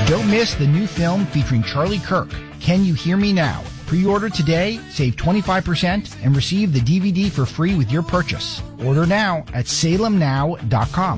Don't miss the new film featuring Charlie Kirk, Can You Hear Me Now? Pre-order today, save 25%, and receive the DVD for free with your purchase. Order now at salemnow.com.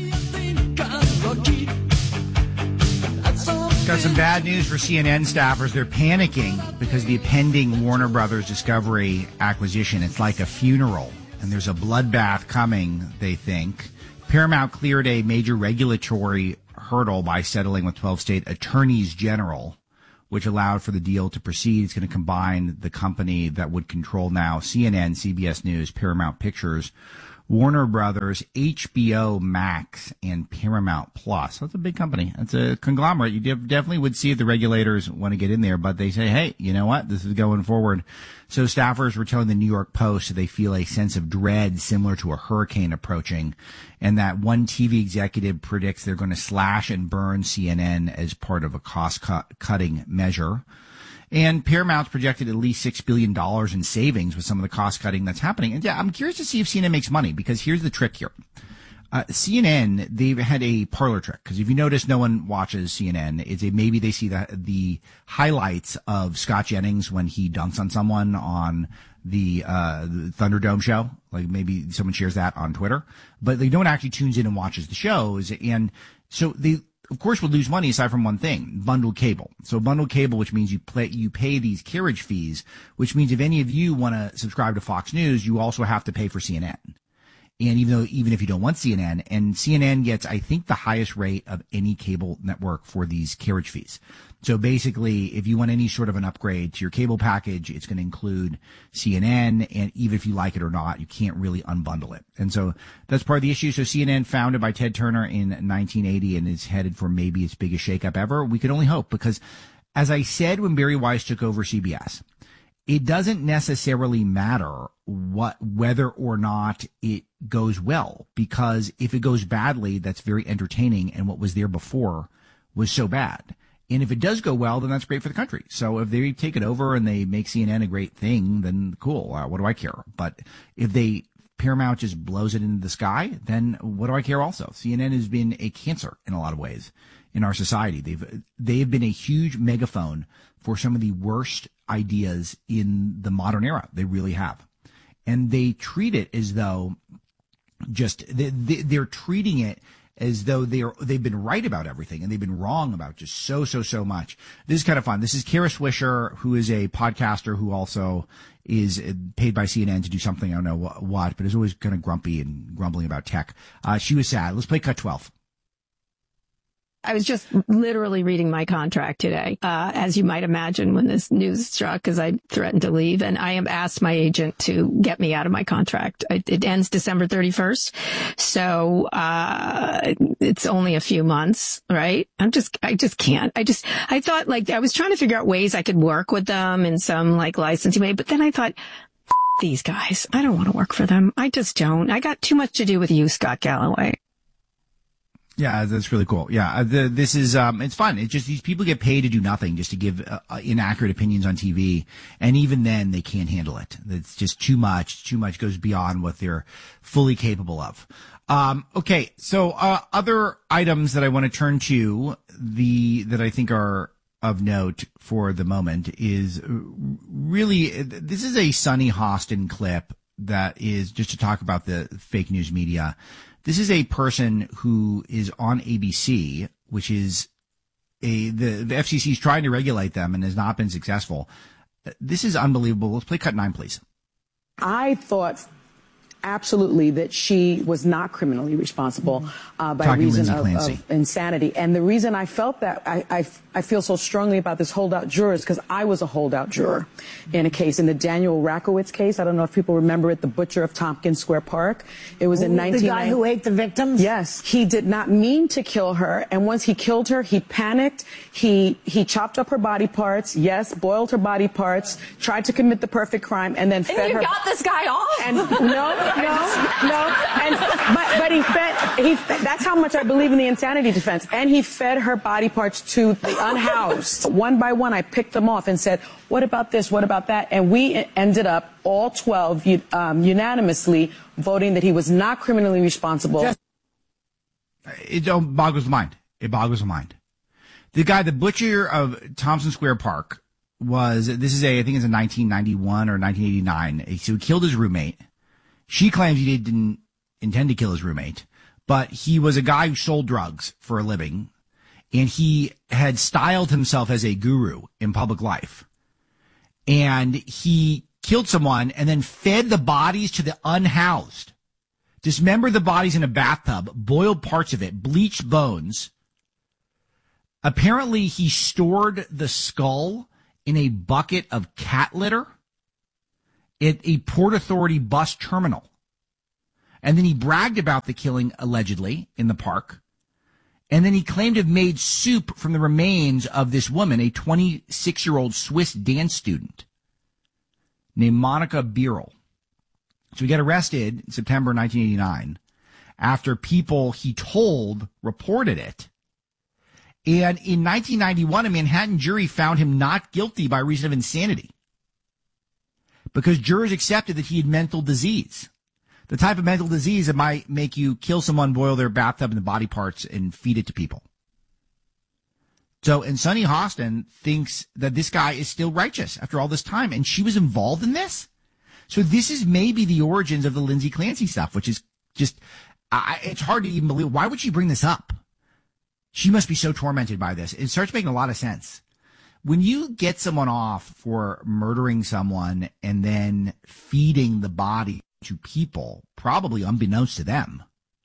Got some bad news for CNN staffers. They're panicking because the pending Warner Brothers Discovery acquisition, it's like a funeral, and there's a bloodbath coming, they think. Paramount cleared a major regulatory hurdle by settling with 12 state attorneys general, which allowed for the deal to proceed. It's going to combine the company that would control now CNN, CBS News, Paramount Pictures, Warner Brothers, HBO Max, and Paramount Plus. That's a big company. That's a conglomerate. You definitely would see if the regulators want to get in there, but they say, hey, you know what? This is going forward. So staffers were telling the New York Post that they feel a sense of dread similar to a hurricane approaching, and that one TV executive predicts they're going to slash and burn CNN as part of a cost-cutting measure. And Paramount's projected at least $6 billion in savings with some of the cost cutting that's happening. And yeah, I'm curious to see if CNN makes money, because here's the trick here. CNN, they've had a parlor trick, because if you notice, no one watches CNN. Maybe they see the highlights of Scott Jennings when he dunks on someone on the Thunderdome show. Like maybe someone shares that on Twitter, but no one actually tunes in and watches the shows. And so they, of course, would lose money aside from one thing, bundled cable. So bundled cable, which means you pay these carriage fees, which means if any of you want to subscribe to Fox News, you also have to pay for CNN. And even if you don't want CNN, and CNN gets, I think, the highest rate of any cable network for these carriage fees. So basically, if you want any sort of an upgrade to your cable package, it's going to include CNN, and even if you like it or not, you can't really unbundle it. And so that's part of the issue. So CNN, founded by Ted Turner in 1980, and is headed for maybe its biggest shakeup ever. We could only hope, because as I said when Barry Weiss took over CBS, it doesn't necessarily matter whether or not it goes well, because if it goes badly, that's very entertaining, and what was there before was so bad. And if it does go well, then that's great for the country. So if they take it over and they make CNN a great thing, then cool. What do I care? But if Paramount just blows it into the sky, then what do I care also? CNN has been a cancer in a lot of ways in our society. They've been a huge megaphone for some of the worst ideas in the modern era. They really have. And they treat it as though they're treating it as though they've been right about everything, and they've been wrong about just so much. This is kind of fun. This is Kara Swisher, who is a podcaster who also is paid by CNN to do something, I don't know what, but is always kind of grumpy and grumbling about tech. She was sad. Let's play cut 12. I was just literally reading my contract today, as you might imagine, when this news struck, because I threatened to leave, and I have asked my agent to get me out of my contract. It ends December 31st. So, it's only a few months, right? I just can't. I thought, like, I was trying to figure out ways I could work with them in some, like, licensing way, but then I thought, these guys, I don't want to work for them. I just don't. I got too much to do with you, Scott Galloway. Yeah, that's really cool. Yeah, this is, it's fun. It's just these people get paid to do nothing, just to give inaccurate opinions on TV. And even then, they can't handle it. It's just too much goes beyond what they're fully capable of. Okay. So, other items that I want to turn to, that I think are of note for the moment is really, this is a Sunny Hostin clip that is just to talk about the fake news media. This is a person who is on ABC, which is the FCC is trying to regulate them and has not been successful. This is unbelievable. Let's play cut 9, please. I thought absolutely that she was not criminally responsible by reason of insanity. And the reason I felt that, I feel so strongly about this holdout juror is because I was a holdout juror in a case, in the Daniel Rakowitz case. I don't know if people remember it, the butcher of Tompkins Square Park. It was in 1990. The guy who ate the victims? Yes. He did not mean to kill her. And once he killed her, he panicked. He chopped up her body parts. Yes, boiled her body parts, tried to commit the perfect crime, and then fed her. And you got this guy off? And no. But he fed, that's how much I believe in the insanity defense. And he fed her body parts to the unhoused. One by one, I picked them off and said, what about this? What about that? And we ended up, all 12, unanimously voting that he was not criminally responsible. It boggles the mind. It boggles the mind. The guy, the butcher of Thompson Square Park, I think it's in 1991 or 1989. So he killed his roommate. She claims he didn't intend to kill his roommate, but he was a guy who sold drugs for a living, and he had styled himself as a guru in public life. And he killed someone and then fed the bodies to the unhoused, dismembered the bodies in a bathtub, boiled parts of it, bleached bones. Apparently, he stored the skull in a bucket of cat litter at a Port Authority bus terminal. And then he bragged about the killing, allegedly, in the park. And then he claimed to have made soup from the remains of this woman, a 26-year-old Swiss dance student named Monica Birrell. So he got arrested in September 1989 after people he told reported it. And in 1991, a Manhattan jury found him not guilty by reason of insanity because jurors accepted that he had mental disease, the type of mental disease that might make you kill someone, boil their bathtub and the body parts, and feed it to people. So, and Sunny Hostin thinks that this guy is still righteous after all this time, and she was involved in this. So this is maybe the origins of the Lindsay Clancy stuff, which is just, it's hard to even believe. Why would she bring this up? She must be so tormented by this. It starts making a lot of sense. When you get someone off for murdering someone and then feeding the body to people, probably unbeknownst to them,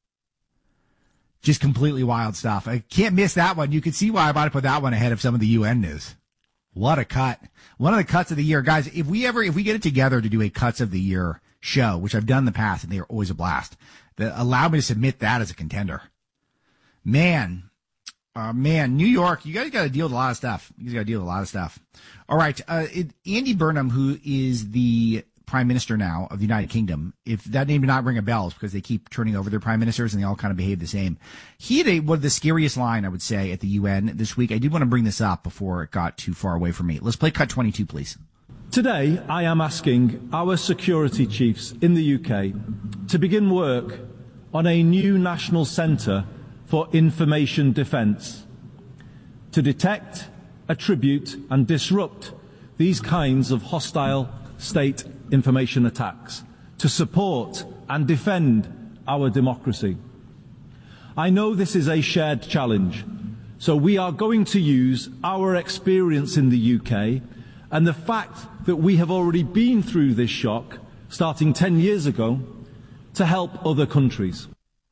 just completely wild stuff. I can't miss that one. You can see why I might have put that one ahead of some of the UN news. What a cut. One of the cuts of the year. Guys, if we get it together to do a cuts of the year show, which I've done in the past and they are always a blast, allow me to submit that as a contender. Man, New York, you guys got to deal with a lot of stuff. All right. Andy Burnham, who is the prime minister now of the United Kingdom, if that name did not ring a bell, because they keep turning over their prime ministers and they all kind of behave the same. He had one of the scariest line, I would say, at the UN this week. I did want to bring this up before it got too far away from me. Let's play cut 22, please. Today, I am asking our security chiefs in the UK to begin work on a new national centre for information defence to detect, attribute and disrupt these kinds of hostile state information attacks, to support and defend our democracy. I know this is a shared challenge, so we are going to use our experience in the UK and the fact that we have already been through this shock, starting 10 years ago, to help other countries.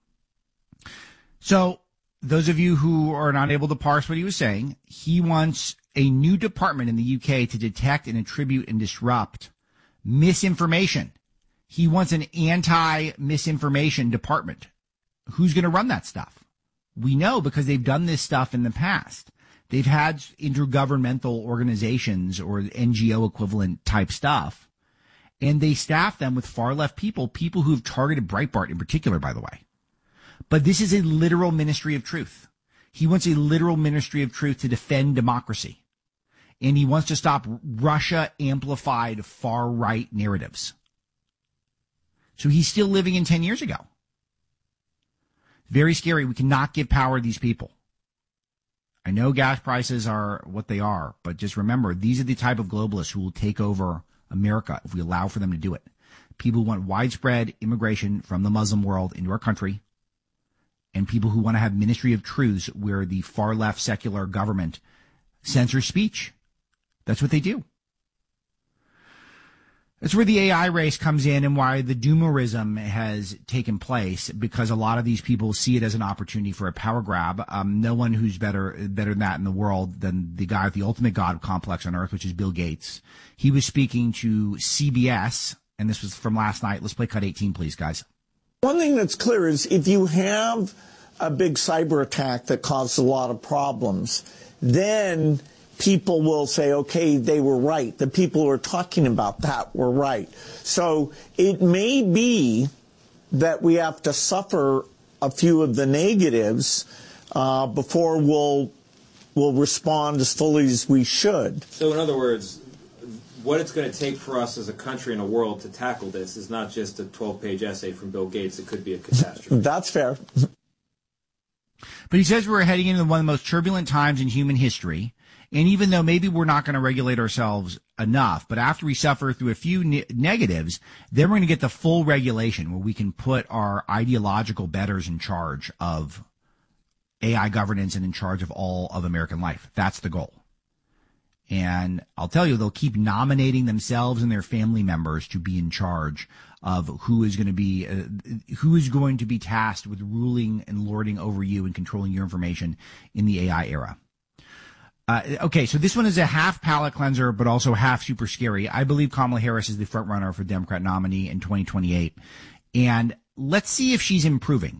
So, those of you who are not able to parse what he was saying, he wants a new department in the UK to detect and attribute and disrupt misinformation. He wants an anti-misinformation department. Who's going to run that stuff? We know because they've done this stuff in the past. They've had intergovernmental organizations or NGO equivalent type stuff, and they staff them with far left people who have targeted Breitbart in particular, by the way. But this is a literal ministry of truth. He wants a literal ministry of truth to defend democracy. And he wants to stop Russia-amplified far-right narratives. So he's still living in 10 years ago. Very scary. We cannot give power to these people. I know gas prices are what they are, but just remember, these are the type of globalists who will take over America if we allow for them to do it. People who want widespread immigration from the Muslim world into our country, and people who want to have ministry of truths where the far-left secular government censors speech. That's what they do. That's where the AI race comes in and why the doomerism has taken place, because a lot of these people see it as an opportunity for a power grab. No one who's better than that in the world than the guy with the ultimate God complex on earth, which is Bill Gates. He was speaking to CBS, and this was from last night. Let's play cut 18, please, guys. One thing that's clear is if you have a big cyber attack that causes a lot of problems, then people will say, okay, they were right. The people who are talking about that were right. So it may be that we have to suffer a few of the negatives before we'll respond as fully as we should. So in other words, what it's going to take for us as a country and a world to tackle this is not just a 12-page essay from Bill Gates. It could be a catastrophe. That's fair. But he says we're heading into one of the most turbulent times in human history. And even though maybe we're not going to regulate ourselves enough, but after we suffer through a few negatives, then we're going to get the full regulation where we can put our ideological betters in charge of AI governance and in charge of all of American life. That's the goal. And I'll tell you, they'll keep nominating themselves and their family members to be in charge of who is going to be tasked with ruling and lording over you and controlling your information in the AI era. Okay, so this one is a half palate cleanser, but also half super scary. I believe Kamala Harris is the front runner for Democrat nominee in 2028. And let's see if she's improving.